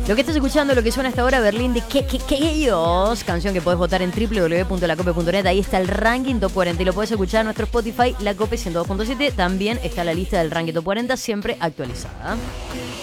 Lo que estás escuchando, lo que suena hasta ahora, Berlín de Chaos, canción que podés votar en www.lacope.net. Ahí está el ranking Top 40 y lo podés escuchar en nuestro Spotify, La Cope 102.7. También está la lista del ranking Top 40, siempre actualizada.